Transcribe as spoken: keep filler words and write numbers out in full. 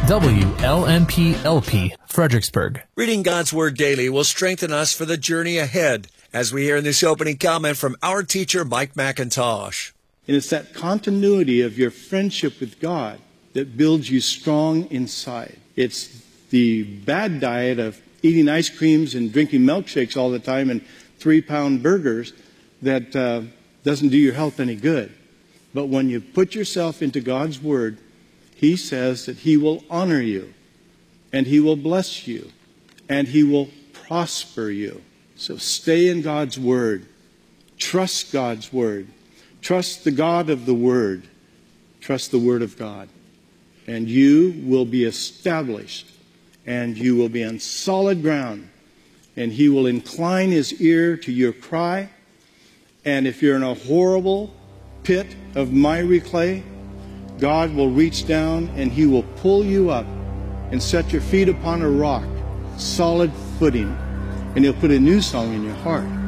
W L M P L P, Fredericksburg. Reading God's Word daily will strengthen us for the journey ahead, as we hear in this opening comment from our teacher, Mike McIntosh. And it's that continuity of your friendship with God that builds you strong inside. It's the bad diet of eating ice creams and drinking milkshakes all the time and three-pound burgers that uh, doesn't do your health any good. But when you put yourself into God's Word, He says that He will honor you, and He will bless you, and He will prosper you. So stay in God's Word. Trust God's Word. Trust the God of the Word. Trust the Word of God. And you will be established, and you will be on solid ground, and He will incline His ear to your cry. And if you're in a horrible pit of miry clay, God will reach down and He will pull you up and set your feet upon a rock, solid footing, and He'll put a new song in your heart.